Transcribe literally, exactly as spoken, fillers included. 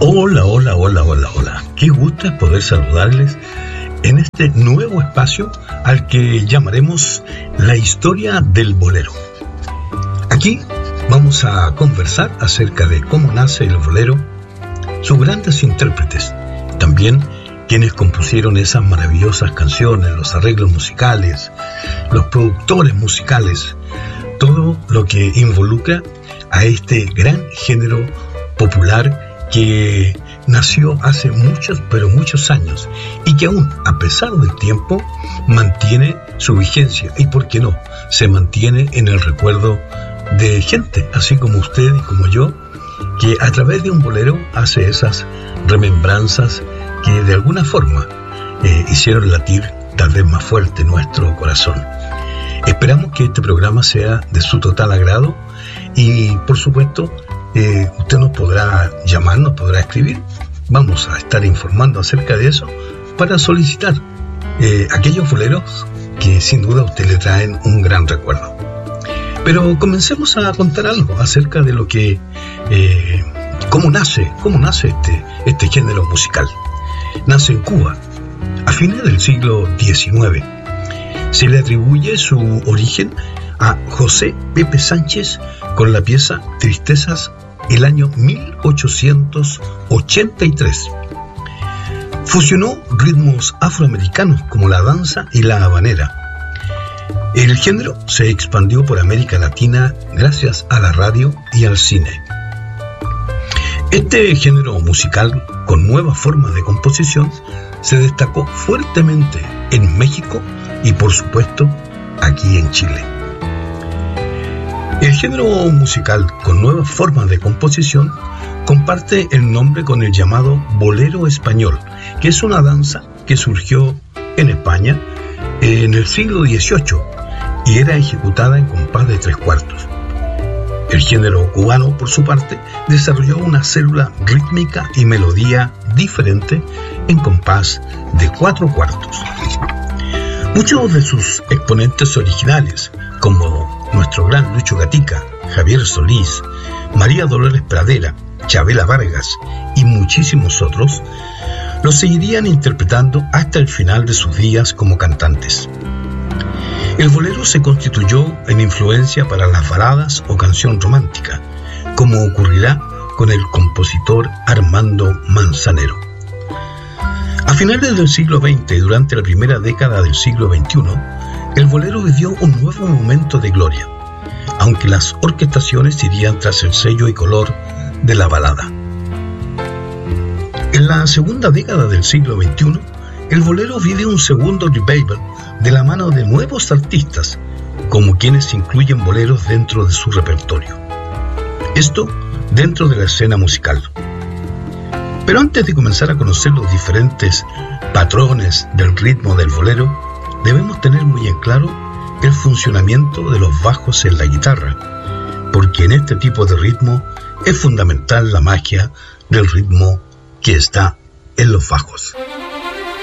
Hola, hola, hola, hola, hola. Qué gusto es poder saludarles en este nuevo espacio al que llamaremos La Historia del Bolero. Aquí vamos a conversar acerca de cómo nace el bolero, sus grandes intérpretes, también quienes compusieron esas maravillosas canciones, los arreglos musicales, los productores musicales, todo lo que involucra a este gran género popular que nació hace muchos, pero muchos años y que aún, a pesar del tiempo, mantiene su vigencia y, ¿por qué no?, se mantiene en el recuerdo de gente, así como usted y como yo, que a través de un bolero hace esas remembranzas que de alguna forma eh, hicieron latir tal vez más fuerte nuestro corazón. Esperamos que este programa sea de su total agrado y, por supuesto, Eh, usted nos podrá llamar, nos podrá escribir. Vamos a estar informando acerca de eso para solicitar eh, aquellos boleros que sin duda a usted le traen un gran recuerdo. Pero comencemos a contar algo acerca de lo que, eh, cómo nace, cómo nace este, este género musical. Nace en Cuba, a fines del siglo diecinueve. Se le atribuye su origen a José Pepe Sánchez con la pieza Tristezas el año mil ochocientos ochenta y tres. Fusionó ritmos afroamericanos como la danza y la habanera. El género se expandió por América Latina gracias a la radio y al cine. Este género musical, con nuevas formas de composición, se destacó fuertemente en México y, por supuesto, aquí en Chile. El género musical con nuevas formas de composición comparte el nombre con el llamado bolero español, que es una danza que surgió en España en el siglo dieciocho y era ejecutada en compás de tres cuartos. El género cubano, por su parte, desarrolló una célula rítmica y melodía diferente en compás de cuatro cuartos. Muchos de sus exponentes originales, como nuestro gran Lucho Gatica, Javier Solís, María Dolores Pradera, Chabela Vargas y muchísimos otros, lo seguirían interpretando hasta el final de sus días como cantantes. El bolero se constituyó en influencia para las baladas o canción romántica, como ocurrirá con el compositor Armando Manzanero. A finales del siglo veinte y durante la primera década del siglo veintiuno, el bolero vivió un nuevo momento de gloria, aunque las orquestaciones irían tras el sello y color de la balada. En la segunda década del siglo veintiuno, el bolero vive un segundo revival de la mano de nuevos artistas, como quienes incluyen boleros dentro de su repertorio. Esto dentro de la escena musical. Pero antes de comenzar a conocer los diferentes patrones del ritmo del bolero, debemos tener muy en claro el funcionamiento de los bajos en la guitarra, porque en este tipo de ritmo es fundamental la magia del ritmo que está en los bajos.